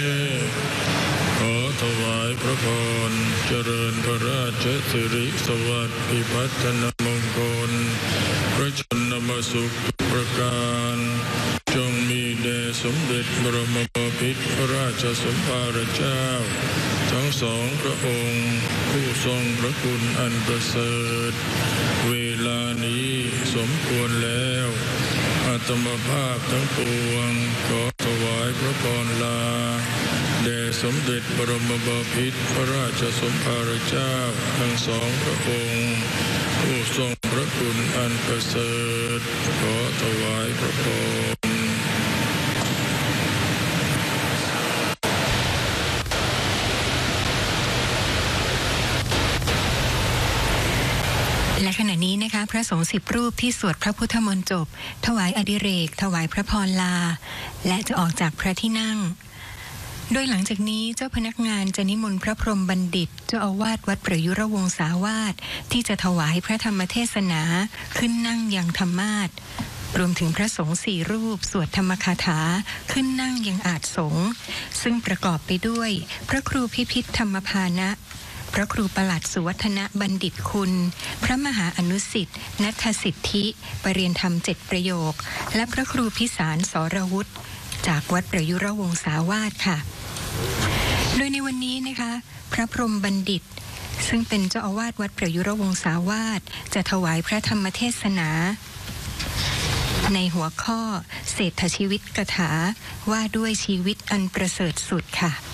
ขอถวายพระพรเจริญพระราชสิริสวัสดิ์พิพัฒนมงคลพระชนมสุขทุกประการจงมีแด่สมเด็จบรมบพิตรพระราชสมภารเจ้าทั้งสองพระองค์ผู้ทรงพระคุณอันประเสริฐเวลานี้สมควรแล้วอาตมภาพทั้งปวงขอถวายพระพรลาแด่สมเด็จบรมบพิตรพระราชสมภารเจ้าทั้งสองพระองค์ผู้ทรงพระคุณอันประเสริฐขอถวายพระพรและขณะนี้นะคะพระสงฆ์10 รูปที่สวดพระพุทธมนต์จบถวายอดิเรกถวายพระพรลาและจะออกจากพระที่นั่งโดยหลังจากนี้เจ้าพนักงานจะนิมนต์พระพรหมบัณฑิตเจ้าอาวาสวัดประยุรวงศาวาสที่จะถวายพระธรรมเทศนาขึ้นนั่งยังธรรมาสน์รวมถึงพระสงฆ์4 รูปสวดธรรมคาถาขึ้นนั่งยังอาสงฆ์ซึ่งประกอบไปด้วยพระครูพิพิธธรรมภานะพระครูประหลัดสุวัฒนบัณฑิตคุณพระมหาอนุสิทธิ์ณัฐสิทธิปรริยนธรรม7 ประโยคและพระครูพิสารสรวุฒิจากวัดประยุรวงศาวาสค่ะโดยในวันนี้นะคะพระพรหมบัณฑิตซึ่งเป็นเจ้าอาวาสวัดประยุรวงศาวาสจะถวายพระธรรมเทศนาในหัวข้อเศรษฐชีวิตกถาว่าด้วยชีวิตอันประเสริฐสุดค่ะ